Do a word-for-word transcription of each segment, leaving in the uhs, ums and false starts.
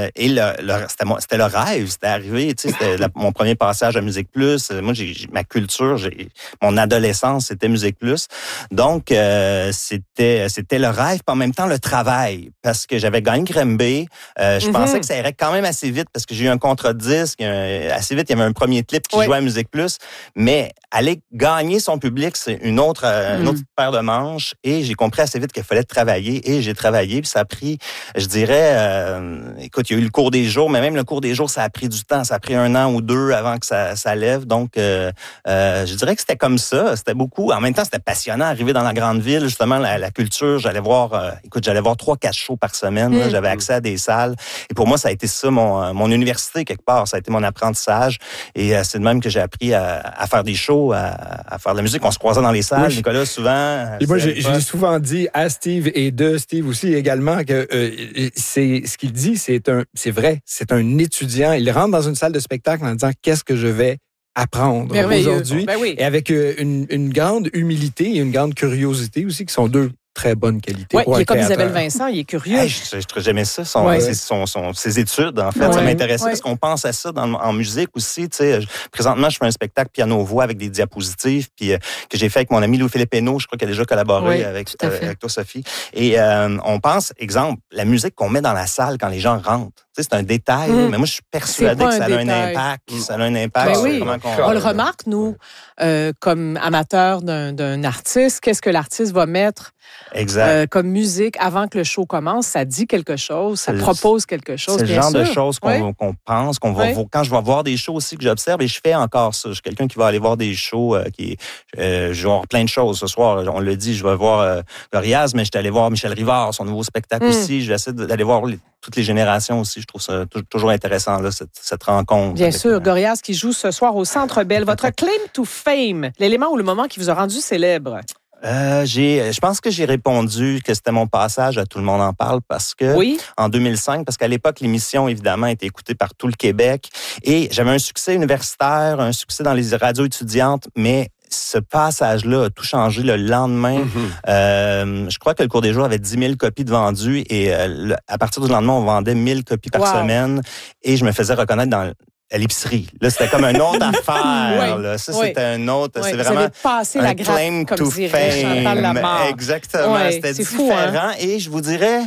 et le, le, c'était, mon, c'était le rêve, c'était arrivé, tu sais, c'était la, mon premier passage à Musique Plus. Moi, j'ai, j'ai ma culture, j'ai, mon adolescence, c'était Musique Plus. Donc, euh, c'était, c'était le rêve, puis en même temps le travail, parce que j'avais gagné Grimby. Euh, je mm-hmm. pensais que ça irait quand même assez vite, parce que j'ai eu un contrat de disque, un, assez vite, il y avait un premier clip qui oui. jouait à Musique Plus, mais aller gagner son public, c'est une autre, mm. une autre paire de manches, et j'ai compris assez vite qu'il fallait travailler, et j'ai travaillé, puis ça a pris, je dirais, euh, écoute, il y a eu le cours des jours, mais même le cours des jours, ça a pris du temps, ça a pris un an ou deux avant que ça, ça lève, donc euh, euh, je dirais que c'était comme ça, c'était beaucoup, en même temps, c'était passionnant, arriver dans la grande ville, justement, la, la culture, j'allais voir, euh, écoute, j'allais voir trois, quatre shows par semaine, mm. là, j'avais accès à des salles, et pour moi, ça a été ça, mon, mon université, quelque part, ça a été mon apprentissage, et euh, c'est de même que j'ai appris à, à faire des shows, à, à faire de la musique, on se croisait dans les salles, oui. Nicolas, souvent... Et moi, j'ai, j'ai souvent dit à Steve, et de Steve aussi également, que euh, c'est ce qu'il dit, c'est un, c'est vrai, c'est un étudiant, il rentre dans une salle de spectacle en disant, qu'est-ce que je vais apprendre Merveilleux. Aujourd'hui, ben oui. et avec une, une grande humilité et une grande curiosité aussi, qui sont deux très bonnes qualités. Oui, il est comme créateur. Isabelle Vincent, il est curieux. Hey, je, je, j'aimais ça, son, ouais. ses, son, son, ses études, en fait. Ouais. Ça m'intéressait ouais. parce qu'on pense à ça dans, en musique aussi. Tu sais, présentement, je fais un spectacle piano-voix avec des diapositives, puis euh, que j'ai fait avec mon ami Louis-Philippe Hénaud, je crois qu'il a déjà collaboré oui, avec, euh, avec toi, Sophie. Et euh, on pense, exemple, la musique qu'on met dans la salle quand les gens rentrent. Tu sais, c'est un détail, mmh. mais moi, je suis persuadé que ça a un impact. Ça a un impact. Ben oui. Comment qu'on... On le remarque, nous, euh, comme amateurs d'un, d'un artiste, qu'est-ce que l'artiste va mettre exact. Euh, comme musique avant que le show commence, ça dit quelque chose, ça c'est propose quelque chose. C'est le bien genre sûr. de choses qu'on, oui. qu'on pense, qu'on va oui. voir. Quand je vais voir des shows aussi que j'observe, et je fais encore ça. Je suis quelqu'un qui va aller voir des shows, euh, qui, euh, je vais voir plein de choses ce soir. On le dit, je vais voir euh, Gorillaz, mais je suis allé voir Michel Rivard, son nouveau spectacle mm. aussi. Je vais essayer d'aller voir les, toutes les générations aussi. Je trouve ça t- toujours intéressant, là, cette, cette rencontre. Bien sûr, euh... Gorillaz qui joue ce soir au Centre Bell. Votre claim to fame, l'élément ou le moment qui vous a rendu célèbre? Euh, j'ai, je pense que j'ai répondu que c'était mon passage à Tout le monde en parle parce que oui. en deux mille cinq, parce qu'à l'époque l'émission évidemment était écoutée par tout le Québec et j'avais un succès universitaire, un succès dans les radios étudiantes, mais ce passage-là a tout changé le lendemain. Mm-hmm. Euh, je crois que le cours des jours avait dix mille copies de vendues et euh, le, à partir du lendemain, on vendait mille copies par wow. semaine et je me faisais reconnaître dans à l'épicerie. Là, c'était comme une autre affaire. Oui, là. Ça, oui. c'était un autre... Oui, c'est vraiment un la claim grappe, to fame. Exactement. Oui, c'était c'est différent. Fou, hein? Et je vous dirais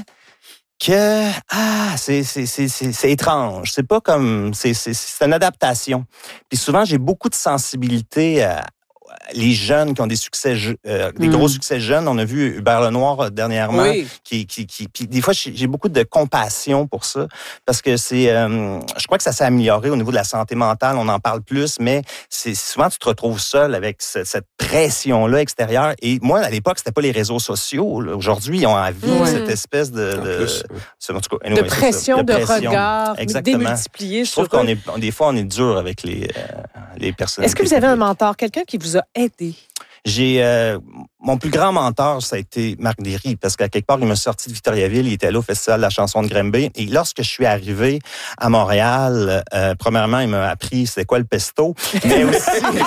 que... Ah, c'est, c'est, c'est, c'est, c'est étrange. C'est pas comme... C'est, c'est, c'est une adaptation. Puis souvent, j'ai beaucoup de sensibilité à les jeunes qui ont des succès, euh, des mm. gros succès jeunes. On a vu Hubert Lenoir dernièrement. Oui. Qui, qui, qui, puis des fois, j'ai beaucoup de compassion pour ça parce que c'est, euh, je crois que ça s'est amélioré au niveau de la santé mentale. On en parle plus, mais c'est souvent tu te retrouves seul avec ce, cette pression-là extérieure. Et moi, à l'époque, c'était pas les réseaux sociaux. Là. Aujourd'hui, ils ont envie mm. de cette espèce de, de, plus, oui. en tout cas, anyway, de pression, de, de pression, regard, démultiplié. Je trouve qu'on est, des fois, on est dur avec les, euh, les personnes. Est-ce que vous avez un mentor, quelqu'un qui vous a aidé? J'ai euh, mon plus grand mentor, ça a été Marc Derry, parce qu'à quelque part, il m'a sorti de Victoriaville, il était là au Festival de la chanson de Grimby. Et lorsque je suis arrivé à Montréal, euh, premièrement, il m'a appris c'est quoi le pesto, mais aussi,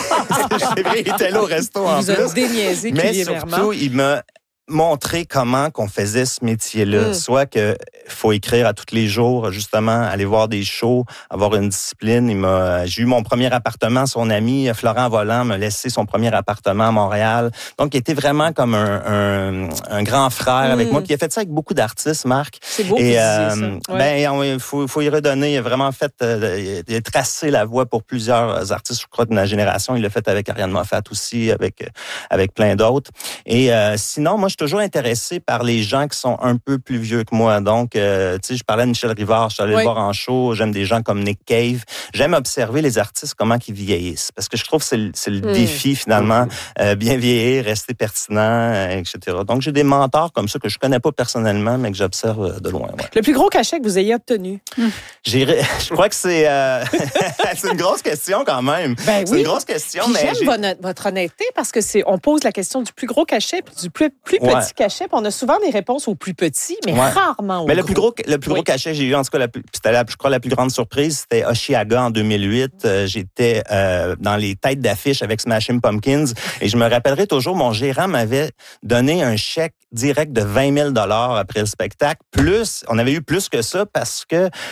il était là au resto en plus. Il vous a déniaisé mais surtout, il m'a montrer comment qu'on faisait ce métier-là. Mm. Soit que faut écrire à tous les jours, justement, aller voir des shows, avoir une discipline. Il m'a, j'ai eu mon premier appartement, son ami Florent Volant m'a laissé son premier appartement à Montréal. Donc, il était vraiment comme un, un, un grand frère mm. avec moi. Puis il a fait ça avec beaucoup d'artistes, Marc. C'est beau. Et euh, ça. Ouais. Ben, il faut, faut y redonner. Il a vraiment fait, euh, il a tracé la voie pour plusieurs artistes, je crois, de ma génération. Il l'a fait avec Ariane Moffat aussi, avec avec plein d'autres. Et euh, sinon, moi, je suis toujours intéressé par les gens qui sont un peu plus vieux que moi. Donc, euh, tu sais, je parlais de Michel Rivard, je suis allé oui. le voir en show. J'aime des gens comme Nick Cave. J'aime observer les artistes, comment ils vieillissent. Parce que je trouve que c'est le, c'est le mmh. défi, finalement. Euh, bien vieillir, rester pertinent, euh, et cetera. Donc, j'ai des mentors comme ça que je connais pas personnellement, mais que j'observe de loin. Ouais. Le plus gros cachet que vous ayez obtenu? Mmh. J'ai, je crois que c'est... Euh, c'est une grosse question, quand même. Ben c'est oui. une grosse question. Puis mais j'aime j'ai... votre, votre honnêteté parce que c'est, on pose la question du plus gros cachet puis du plus, plus petit ouais. cachet. Puis on a souvent des réponses au plus petit, mais ouais. rarement au mais gros. le plus gros, le plus gros oui. cachet que j'ai eu, en tout cas, la plus, c'était la, je crois la plus grande surprise, c'était Oshiaga en deux mille huit. Euh, j'étais euh, dans les têtes d'affiche avec Smashing Pumpkins et je me rappellerai toujours, mon gérant m'avait donné un chèque direct de vingt mille dollars après le spectacle. Plus, on avait eu plus que ça parce que